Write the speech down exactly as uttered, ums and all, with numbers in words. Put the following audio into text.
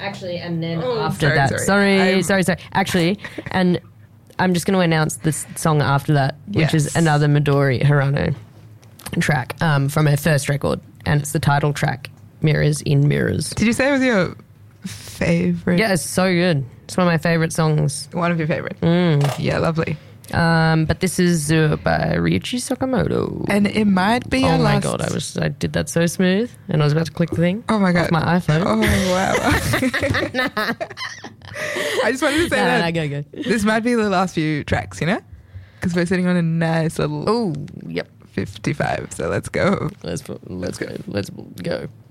actually, and then Oh, after sorry, that, sorry. sorry, I'm- sorry, sorry. Actually, and I'm just going to announce this song after that, which Yes. is another Midori Hirano track um, from her first record, and it's the title track, Mirrors in Mirrors. Did you say it was your favorite? Yeah, it's so good. It's one of my favorite songs. One of your favorite. Mm. Yeah, lovely. Um, but this is uh, by Ryuichi Sakamoto. And it might be oh our my last... god, I was I did that so smooth, and I was about to click the thing. Oh my god. Off my iPhone. Oh wow. I just wanted to say No, no, that no, go go. this might be the last few tracks, you know? Because we're sitting on a nice little Oh, yep. fifty-five. So let's go. Let's let's go. Let's go.